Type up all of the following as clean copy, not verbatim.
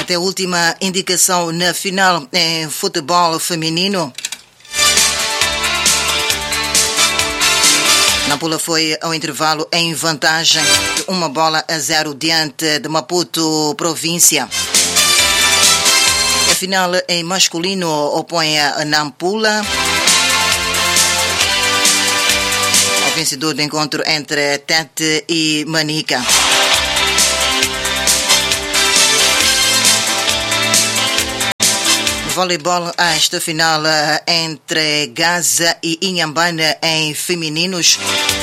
Até a última indicação na final em futebol feminino. Nampula foi ao intervalo em vantagem de 1-0 diante de Maputo província. A final em masculino opõe a Nampula ao vencedor do encontro entre Tete e Manica. Voleibol, esta final entre Gaza e Inhambane em femininos.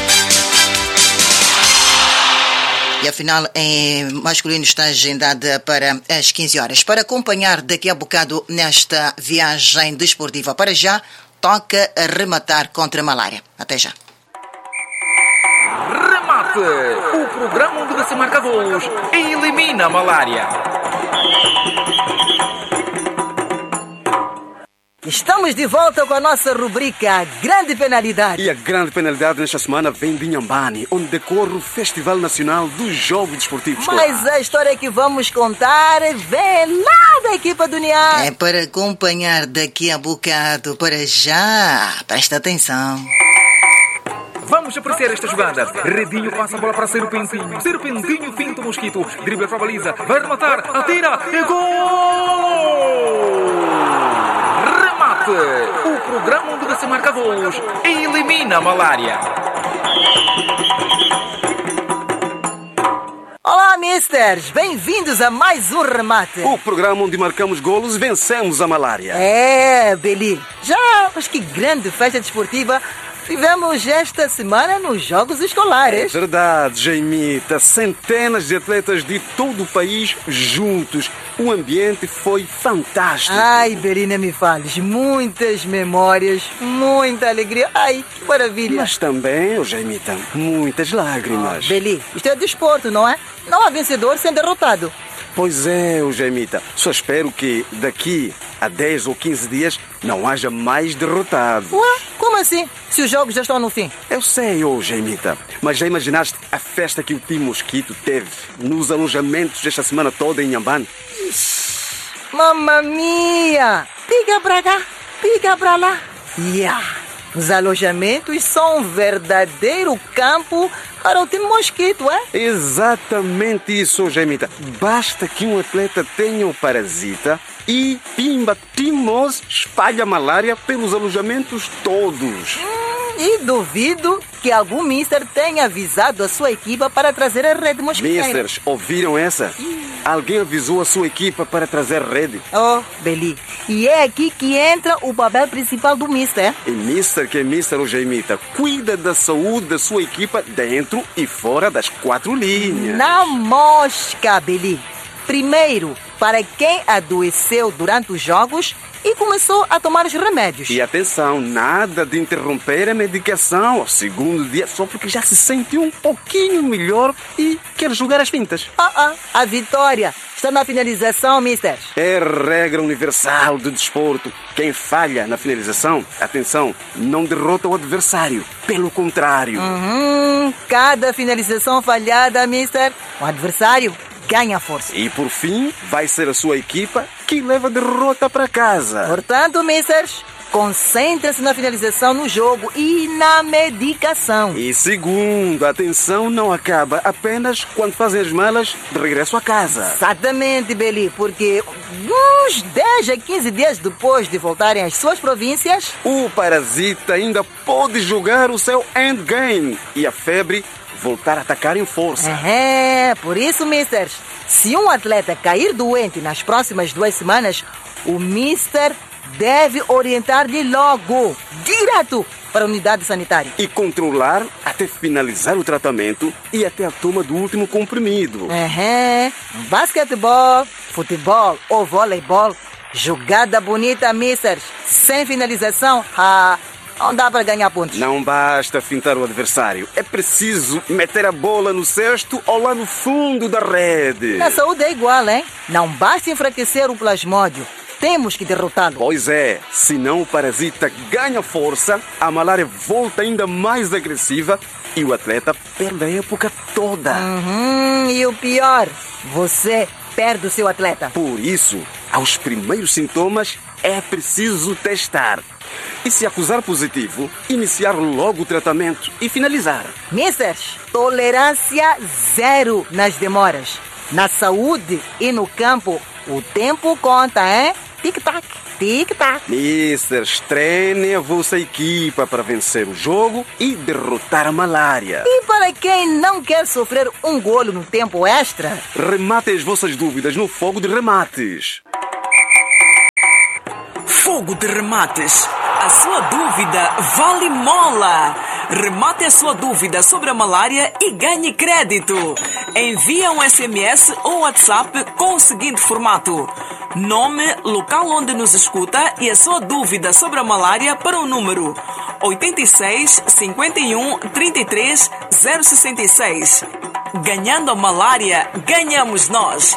E a final em masculino está agendada para as 15 horas. Para acompanhar daqui a bocado nesta viagem desportiva, para já, toca rematar contra a malária. Até já. Remate! O programa onde se marca golos e elimina a malária. Estamos de volta com a nossa rubrica Grande Penalidade. E a grande penalidade nesta semana vem de Inhambane, onde decorre o Festival Nacional do Jogo Desportivo Escolar. Mas a história que vamos contar vem lá da equipa do Niá. É para acompanhar daqui a bocado. Para já, presta atenção. Vamos apreciar esta jogada. Redinho passa a bola para Serpentinho. Serpentinho finta o mosquito. Dribla para a baliza. Vai rematar. Atira. E gol! Remate! O programa onde se marca golos e elimina a malária. Olá, misters! Bem-vindos a mais um remate. O programa onde marcamos golos e vencemos a malária. É, Beli. Mas que grande festa desportiva tivemos esta semana nos Jogos Escolares. Verdade, Jaimita. Centenas de atletas de todo o país juntos. O ambiente foi fantástico. Ai, Beli, nem me fales. Muitas memórias, muita alegria. Ai, que maravilha. Mas também, Jaimita, muitas lágrimas. Beli, isto é desporto, não é? Não há vencedor sem derrotado. Pois é, Jaimita. Só espero que daqui a 10 ou 15 dias não haja mais derrotados. Ué? Como assim? Se os jogos já estão no fim? Eu sei, Jaimita. Mas já imaginaste a festa que o time Mosquito teve nos alojamentos desta semana toda em Inhambane? Mamma mia! Pica pra cá, pica pra lá. Os alojamentos são um verdadeiro campo para o time Mosquito, é? Exatamente isso, Jaimita. Basta que um atleta tenha o parasita e pimba, timos, espalha malária pelos alojamentos todos. E duvido que algum mister tenha avisado a sua equipa para trazer a rede mosquiteira. Misters, ouviram essa? Alguém avisou a sua equipa para trazer rede? Oh, Beli. E é aqui que entra o papel principal do mister. E mister que é mister, Jaimita, cuida da saúde da sua equipa dentro e fora das 4 linhas. Na mosca, Beli. Primeiro, para quem adoeceu durante os jogos e começou a tomar os remédios. E atenção, nada de interromper a medicação ao segundo dia só porque já se sentiu um pouquinho melhor e quer jogar as fintas. A vitória está na finalização, misters. É regra universal do desporto. Quem falha na finalização, atenção, não derrota o adversário. Pelo contrário. Cada finalização falhada, mister, o adversário ganha força. E por fim, vai ser a sua equipa que leva a derrota para casa. Portanto, misters, concentre-se na finalização no jogo e na medicação. E segundo, a atenção não acaba apenas quando fazem as malas de regresso a casa. Exatamente, Beli, porque uns 10 a 15 dias depois de voltarem às suas províncias, o parasita ainda pode jogar o seu endgame e a febre voltar a atacar em força. Por isso, misters, se um atleta cair doente nas próximas 2 semanas, o mister deve orientar-lhe logo, direto para a unidade sanitária. E controlar até finalizar o tratamento e até a toma do último comprimido. Basquetebol, futebol ou voleibol, jogada bonita, misters, sem finalização, não dá para ganhar pontos. Não basta fintar o adversário. É preciso meter a bola no cesto ou lá no fundo da rede. Na saúde é igual, hein? Não basta enfraquecer o plasmódio. Temos que derrotá-lo. Pois é. Senão o parasita ganha força, a malária volta ainda mais agressiva e o atleta perde a época toda. E o pior, você perde o seu atleta. Por isso, aos primeiros sintomas, é preciso testar. E se acusar positivo, iniciar logo o tratamento e finalizar. Misters, tolerância zero nas demoras. Na saúde e no campo, o tempo conta, hein? Tic-tac, tic-tac. Misters, treine a vossa equipa para vencer o jogo e derrotar a malária. E para quem não quer sofrer um golo no tempo extra, remate as vossas dúvidas no Fogo de Remates. Fogo de Remates. A sua dúvida vale mola. Remate a sua dúvida sobre a malária e ganhe crédito. Envie um SMS ou WhatsApp com o seguinte formato: nome, local onde nos escuta e a sua dúvida sobre a malária para o número 86 51 33 066. Ganhando a malária, ganhamos nós.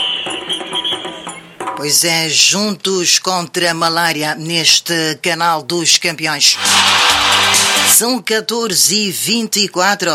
Pois é, juntos contra a malária neste canal dos campeões. São 14h24.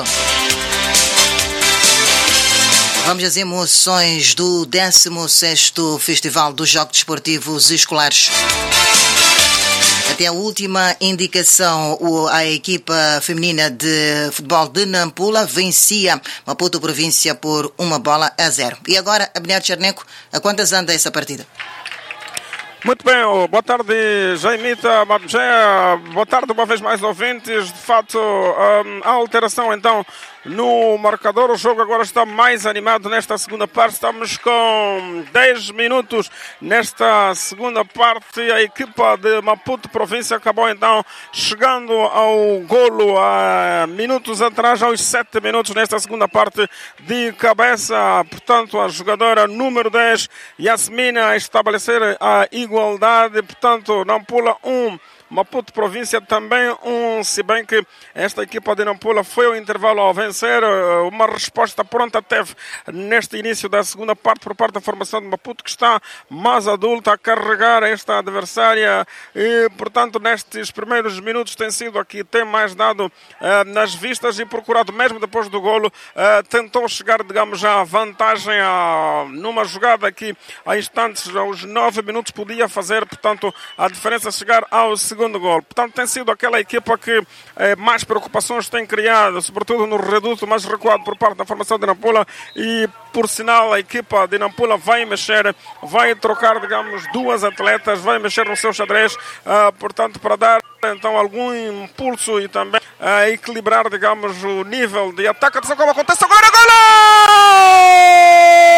Vamos às emoções do 16º Festival dos Jogos Desportivos Escolares. Até a última indicação, a equipa feminina de futebol de Nampula vencia Maputo Província por 1-0. E agora, Abner Charneco, a quantas anda essa partida? Muito bem, boa tarde, Jaimita, boa tarde uma vez mais, ouvintes. De fato, a alteração então no marcador. O jogo agora está mais animado nesta segunda parte. Estamos com 10 minutos nesta segunda parte. A equipa de Maputo Província acabou então chegando ao golo há minutos atrás, aos 7 minutos nesta segunda parte, de cabeça. Portanto, a jogadora número 10, Yasmina, a estabelecer a igualdade. Portanto, Nampula 1, Maputo Província também 1, se bem que esta equipa de Nampula foi ao intervalo ao vencer. Uma resposta pronta teve neste início da segunda parte por parte da formação de Maputo, que está mais adulta a carregar esta adversária e, portanto, nestes primeiros minutos tem sido aqui, tem mais dado nas vistas e procurado, mesmo depois do golo, tentou chegar, digamos, já à vantagem numa jogada aqui há instantes, aos 9 minutos podia fazer, portanto, a diferença chegar ao segundo gol. Portanto, tem sido aquela equipa que mais preocupações tem criado, sobretudo no reduto mais recuado por parte da formação de Nampula, e, por sinal, a equipa de Nampula vai mexer, vai trocar, digamos, duas atletas, vai mexer no seu xadrez, portanto, para dar então algum impulso e também equilibrar, digamos, o nível de ataque. Atenção como acontece agora, golo!